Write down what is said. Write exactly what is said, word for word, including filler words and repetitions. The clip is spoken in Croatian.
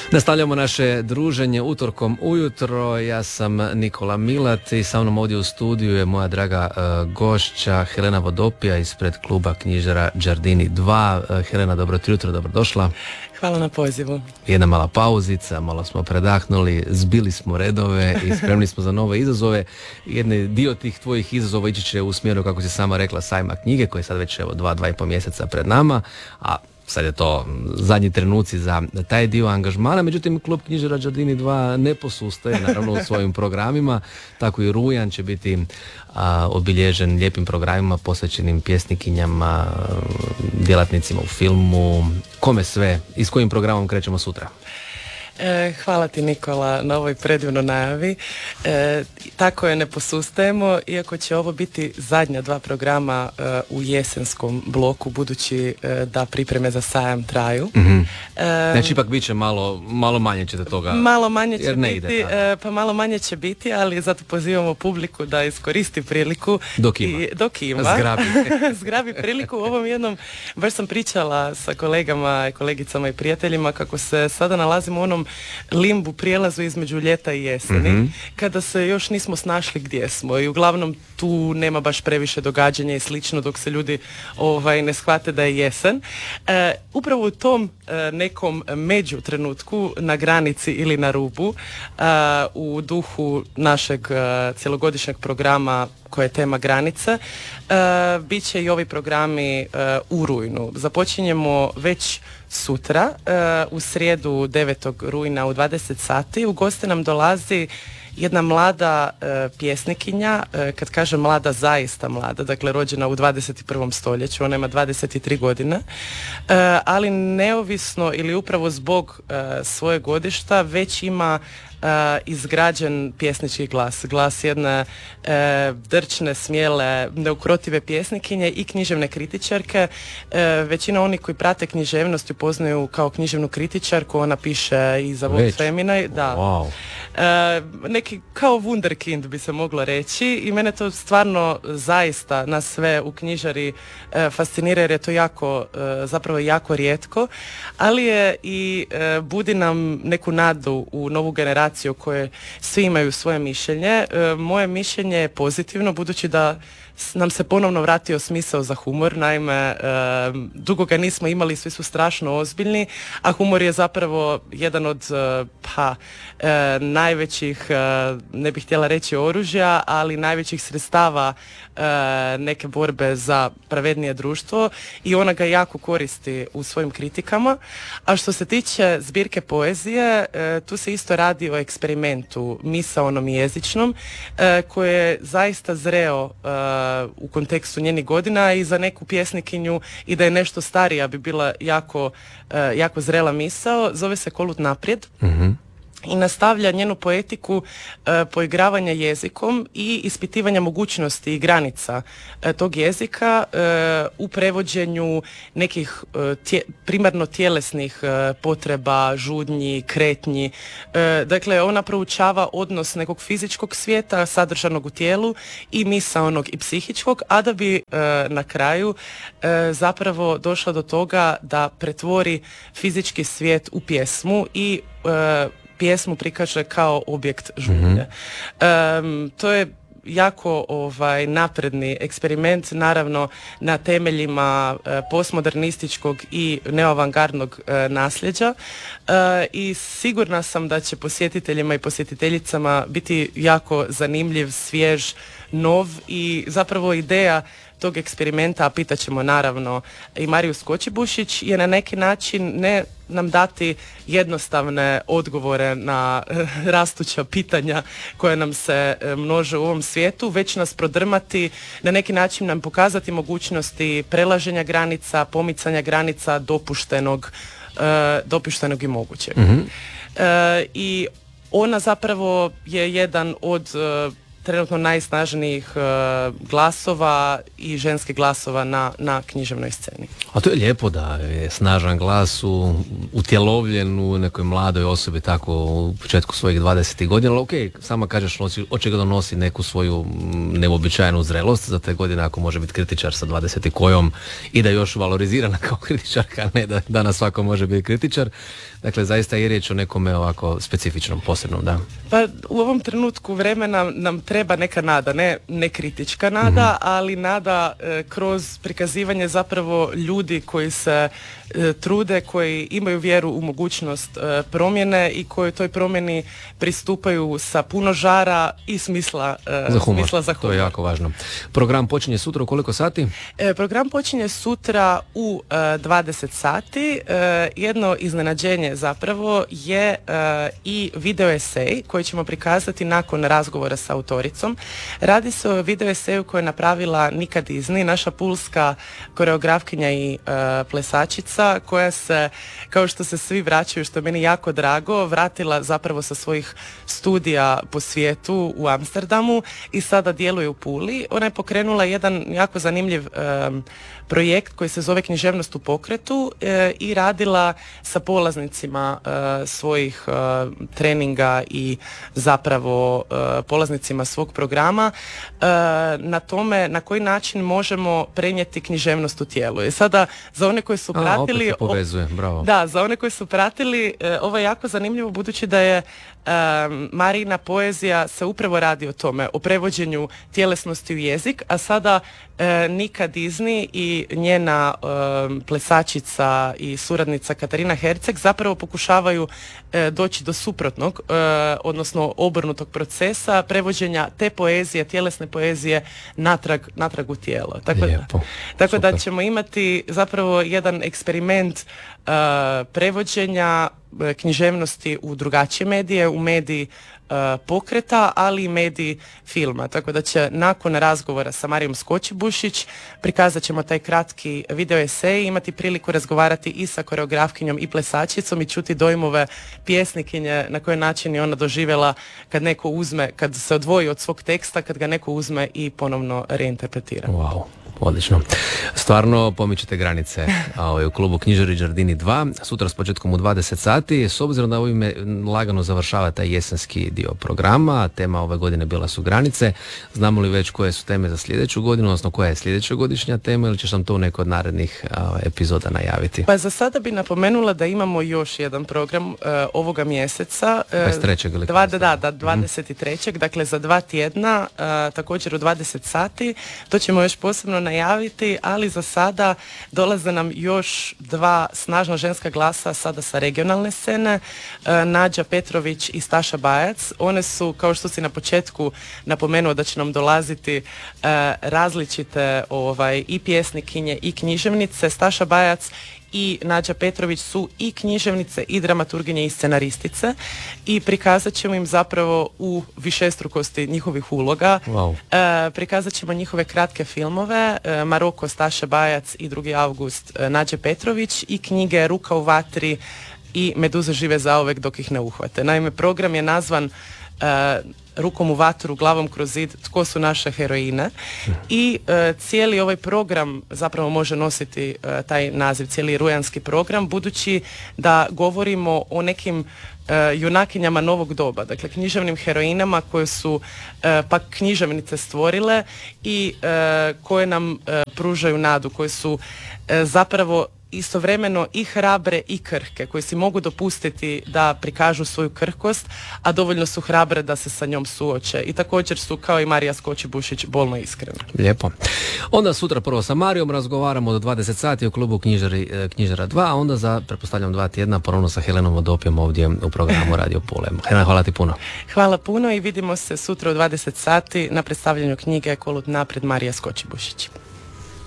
Nastavljamo naše druženje utorkom ujutro. Ja sam Nikola Milat i sa mnom ovdje u studiju je moja draga uh, gošća Helena Vodopija ispred kluba knjižara Giardini dva. Uh, Helena, dobro jutro, dobrodošla. Hvala na pozivu. Jedna mala pauzica, malo smo predahnuli, zbili smo redove i spremni smo za nove izazove. Jedni dio tih tvojih izazova ići će u smjeru, kako si sama rekla, sajma knjige, koji je sad već evo dva, dva i pol mjeseca pred nama, a sad je to zadnji trenuci za taj dio angažmana. Međutim, klub knjižara Giardini dva ne posustaje, naravno, u svojim programima. Tako i rujan će biti a, obilježen lijepim programima posvećenim pjesnikinjama, djelatnicima u filmu. Kome sve i s kojim programom krećemo sutra? E, hvala ti, Nikola, na ovoj predivnoj najavi. E, tako je, ne posustajemo, iako će ovo biti zadnja dva programa e, u jesenskom bloku, budući e, da pripreme za sajam traju. Mm-hmm. E, znači, ipak bit će malo, malo manje ćete toga, malo manje će jer ne biti, ide, e, pa malo manje će biti, ali zato pozivamo publiku da iskoristi priliku. Dok ima. I, dok ima. Zgrabi. Zgrabi priliku. U ovom jednom, baš sam pričala sa kolegama i kolegicama i prijateljima kako se sada nalazimo u onom limbu, prijelazu između ljeta i jeseni, mm-hmm. kada se još nismo snašli gdje smo i uglavnom tu nema baš previše događanja i slično dok se ljudi ovaj, ne shvate da je jesen. E, upravo u tom e, nekom među trenutku na granici ili na rubu e, u duhu našeg e, cjelogodišnjeg programa koja je tema granice, e, bit će i ovi programi e, u rujnu. Započinjemo već sutra, e, u srijedu devetog rujna u dvadeset sati. U goste nam dolazi jedna mlada e, pjesnikinja, e, kad kažem mlada, zaista mlada, dakle rođena u dvadeset prvom stoljeću, ona ima dvadeset tri godine, e, ali neovisno ili upravo zbog e, svoje godišta već ima Uh, izgrađen pjesnički glas, glas jedne uh, drčne, smjele, neukrotive pjesnikinje i književne kritičarke. Uh, većina onih koji prate književnost ju poznaju kao književnu kritičarku, ona piše i za Vogue Femina, da. Wow. Uh, neki kao wunderkind bi se moglo reći i mene to stvarno zaista nas sve u knjižari uh, fascinira jer je to jako, uh, zapravo jako rijetko, ali je i uh, budi nam neku nadu u novu generaciju o kojoj svi imaju svoje mišljenje. E, moje mišljenje je pozitivno, budući da nam se ponovno vratio smisao za humor. Naime, e, dugo ga nismo imali, svi su strašno ozbiljni, a humor je zapravo jedan od e, pa, e, najvećih, e, ne bih htjela reći oružja, ali najvećih sredstava e, neke borbe za pravednije društvo i ona ga jako koristi u svojim kritikama. A što se tiče zbirke poezije, e, tu se isto radi o eksperimentu misaonom i jezičnom, e, koje je zaista zreo e, u kontekstu njenih godina i za neku pjesnikinju i da je nešto starija bi bila jako, uh, jako zrela misao. Zove se Kolut naprijed. Mm-hmm. I nastavlja njenu poetiku uh, poigravanja jezikom i ispitivanja mogućnosti i granica uh, tog jezika uh, u prevođenju nekih uh, tje, primarno tjelesnih uh, potreba, žudnji, kretnji. Uh, dakle, ona proučava odnos nekog fizičkog svijeta sadržanog u tijelu i misaonog i psihičkog, a da bi uh, na kraju uh, zapravo došla do toga da pretvori fizički svijet u pjesmu i uh, pjesmu prikaže kao objekt žudnje. Mm-hmm. Um, to je jako ovaj, napredni eksperiment, naravno na temeljima e, postmodernističkog i neoavangardnog e, nasljeđa e, i sigurna sam da će posjetiteljima i posjetiteljicama biti jako zanimljiv, svjež, nov i zapravo ideja tog eksperimenta, a pitat ćemo naravno i Mariju Skočibušić, je na neki način ne nam dati jednostavne odgovore na e, rastuća pitanja koje nam se e, množe u ovom svijetu, već nas prodrmati, na neki način nam pokazati mogućnosti prelaženja granica, pomicanja granica dopuštenog, e, dopuštenog i mogućeg. Mm-hmm. E, I ona zapravo je jedan od e, trenutno najsnažnijih uh, glasova i ženskih glasova na, na književnoj sceni. A to je lijepo da je snažan glas u, utjelovljen u nekoj mladoj osobi tako u početku svojih dvadesetih godina, ali ok, sama kažeš nosi, očigledno nosi neku svoju neuobičajenu zrelost za te godine, ako može biti kritičar sa dvadeset kojom i da je još valorizirana kao kritičarka, a ne da danas svako može biti kritičar. Dakle, zaista je riječ o nekome ovako specifičnom, posebnom, da. Pa u ovom trenutku vremena nam treba neka nada, ne, ne kritička nada, mm-hmm. ali nada e, kroz prikazivanje zapravo ljudi koji se e, trude, koji imaju vjeru u mogućnost e, promjene i koji toj promjeni pristupaju sa puno žara i smisla, e, za humor. smisla za humor. To je jako važno. Program počinje sutra u koliko sati? E, program počinje sutra u e, dvadeset sati. E, jedno iznenađenje zapravo je uh, i video esej koji ćemo prikazati nakon razgovora sa autoricom. Radi se o video eseju koju je napravila Nika Disney, naša pulska koreografkinja i uh, plesačica koja se, kao što se svi vraćaju, što je meni jako drago, vratila zapravo sa svojih studija po svijetu u Amsterdamu i sada djeluje u Puli. Ona je pokrenula jedan jako zanimljiv um, projekt koji se zove Književnost u pokretu e, i radila sa polaznicima e, svojih e, treninga i zapravo e, polaznicima svog programa e, na tome na koji način možemo prenijeti književnost u tijelu. I sada za one koji su pratili... A, opet se povezuje, bravo. Da, za one koji su pratili, e, ovo je jako zanimljivo budući da je e, Marijina poezija se upravo radi o tome, o prevođenju tjelesnosti u jezik, a sada e, Nika Disney i njena e, plesačica i suradnica Katarina Herceg zapravo pokušavaju e, doći do suprotnog, e, odnosno obrnutog procesa prevođenja te poezije, tjelesne poezije natrag, natrag u tijelo. Tako, da, tako da ćemo imati zapravo jedan eksperiment e, prevođenja književnosti u drugačije medije, u mediji uh, pokreta, ali i mediji filma. Tako da će nakon razgovora sa Marijom Skočibušić prikazat ćemo taj kratki video esej, imati priliku razgovarati i sa koreografkinjom i plesačicom i čuti dojmove pjesnikinje, na koji način je ona doživjela kad neko uzme, kad se odvoji od svog teksta, kad ga neko uzme i ponovno reinterpretira. Wow. Odlično. Stvarno pomičete granice ovaj, u klubu Knjižari Đardini dva, sutra s početkom u dvadeset sati. S obzirom da ovime lagano završava taj jesenski dio programa, tema ove godine bila su granice, znamo li već koje su teme za sljedeću godinu, odnosno koja je sljedeća godišnja tema ili ćeš nam to u nekoj od narednih a, epizoda najaviti? Pa za sada bi napomenula da imamo još jedan program uh, ovoga mjeseca. Uh, dvadeset trećeg ili dva, da, da, da, dvadeset trećeg Mm-hmm. Dakle za dva tjedna, uh, također u dvadeset sati. To ćemo još posebno najaviti, ali za sada dolaze nam još dva snažna ženska glasa sada sa regionalne scene, e, Nađa Petrović i Staša Bajac. One su, kao što si na početku napomenuo da će nam dolaziti e, različite ovaj, i pjesnikinje i književnice. Staša Bajac i Nađa Petrović su i književnice i dramaturginje i scenaristice i prikazat ćemo im zapravo u višestrukosti njihovih uloga. Wow. E, prikazat ćemo njihove kratke filmove e, Maroko, Staša Bajac i drugi avgust e, Nađe Petrović i knjige Ruka u vatri i Meduze žive zauvek dok ih ne uhvate. Naime, program je nazvan e, Rukom u vatru, glavom kroz zid, tko su naše heroine i e, cijeli ovaj program zapravo može nositi e, taj naziv, cijeli rujanski program, budući da govorimo o nekim e, junakinjama novog doba, dakle književnim heroinama koje su e, pak književnice stvorile i e, koje nam e, pružaju nadu, koje su e, zapravo istovremeno i hrabre i krhke, koji si mogu dopustiti da prikažu svoju krhkost, a dovoljno su hrabre da se sa njom suoče. I također su, kao i Marija Skočibušić, bolno iskrene. Lijepo. Onda sutra prvo sa Marijom razgovaramo do dvadeset sati u klubu Knjižari, Knjižara dva, a onda za, pretpostavljam, dva tjedna ponovno sa Helenom Vodopijom ovdje u programu Radio Pule. Helena, hvala ti puno. Hvala puno i vidimo se sutra u dvadeset sati na predstavljanju knjige Kolut naprijed Marija Skočibušić.